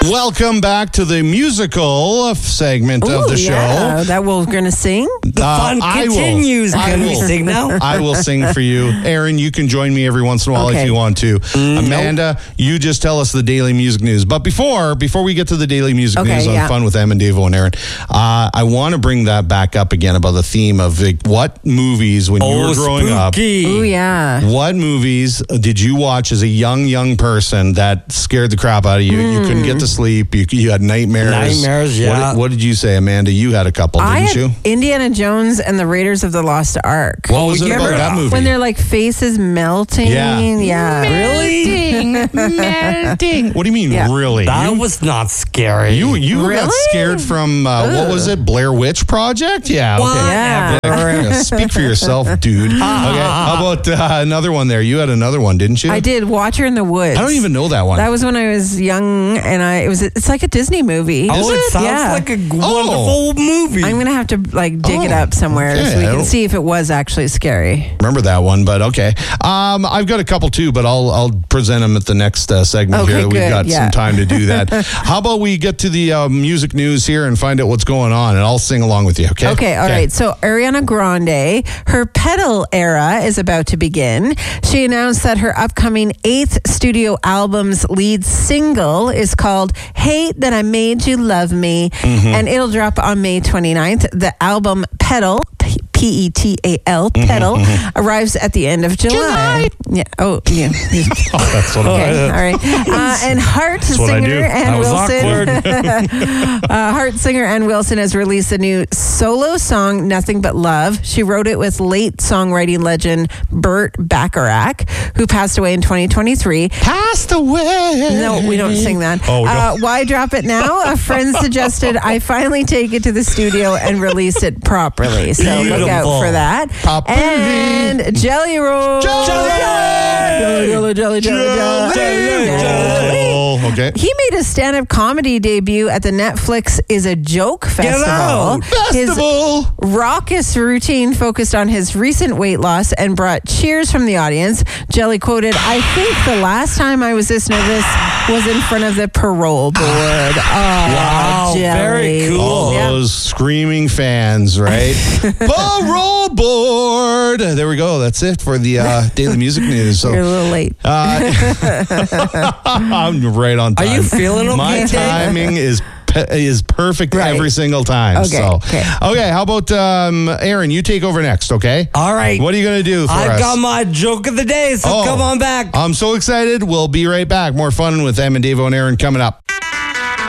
Welcome back to the musical segment of the show. Yeah, that we're going to sing. The fun continues. Can we sing now? I will sing for you. Aaron, you can join me every once in a while if you want to. Amanda, you just tell us the daily music news. But before we get to the daily music news on Fun with Em and Davo and Aaron, I want to bring that back up again about the theme of what movies when you were growing up. Oh, yeah. What movies did you watch as a young person that scared the crap out of you? You couldn't get to sleep. You had nightmares. Nightmares, yeah. What did you say, Amanda? You had a couple, didn't you? Indiana Jones and the Raiders of the Lost Ark. What was it about that movie? When they're like faces melting. Yeah. Really? Melting. What do you mean, really? That was not scary. You got scared from, what was it, Blair Witch Project? Yeah. Okay. Yeah. Speak for yourself, dude. Okay. How about another one there? You had another one, didn't you? I did. Watcher in the Woods. I don't even know that one. That was when I was young, and it's like a Disney movie. It sounds like a wonderful movie. I'm going to have to dig it up somewhere so we can see if it was actually scary. Remember that one, but okay. I've got a couple too, but I'll present them at the next segment here. We've got some time to do that. How about we get to the music news here and find out what's going on, and I'll sing along with you, okay? Okay, all right. So Ariana Grande, her pedal era is about to begin. She announced that her upcoming 8th studio album's lead single is called Hey That I Made You Love Me, and it'll drop on May 29th. The album Pedal, P-E-T-A-L, Pedal, arrives at the end of July. Yeah. Oh, yeah. That's what all right. And Heart singer Ann Wilson. Heart singer Ann Wilson has released a new solo song, Nothing But Love. She wrote it with late songwriting legend Burt Bacharach, who passed away in 2023. Passed away. No, we don't sing that. Why drop it now? A friend suggested I finally take it to the studio and release it properly. So look out for that. And Jelly Roll. Okay. He made a stand-up comedy debut at the Netflix Is a Joke Festival. His raucous routine focused on his recent weight loss and brought cheers from the audience. Jelly quoted, I think the last time I was this nervous was in front of the parole board. Wow, Jelly. very cool. All those screaming fans, right? Parole board. There we go. That's it for the daily music news. So you're a little late. I'm right on time. Are you feeling okay? My timing is perfect every single time. Okay. How about Aaron? You take over next, okay? All right. What are you going to do for us? I've got my joke of the day, so come on back. I'm so excited. We'll be right back. More fun with Em and Davo and Aaron coming up.